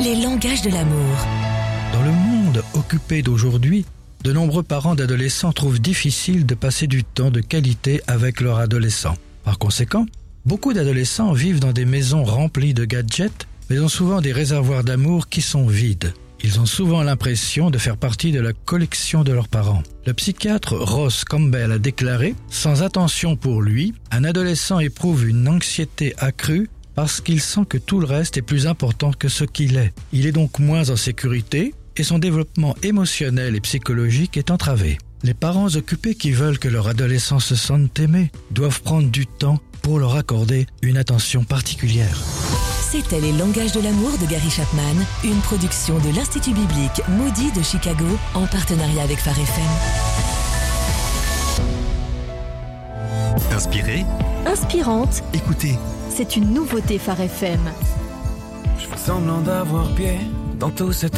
les langages de l'amour. Dans le monde occupé d'aujourd'hui, de nombreux parents d'adolescents trouvent difficile de passer du temps de qualité avec leur adolescent. Par conséquent, beaucoup d'adolescents vivent dans des maisons remplies de gadgets, mais ont souvent des réservoirs d'amour qui sont vides. Ils ont souvent l'impression de faire partie de la collection de leurs parents. Le psychiatre Ross Campbell a déclaré « Sans attention pour lui, un adolescent éprouve une anxiété accrue parce qu'il sent que tout le reste est plus important que ce qu'il est. Il est donc moins en sécurité et son développement émotionnel et psychologique est entravé. Les parents occupés qui veulent que leur adolescent se sente aimé doivent prendre du temps pour leur accorder une attention particulière. » C'était Les langages de l'amour de Gary Chapman, une production de l'Institut biblique Moody de Chicago en partenariat avec Phare FM. Inspiré, Inspirante, écoutez. c'est une nouveauté Phare FM. Je fais semblant d'avoir pied dans tout cet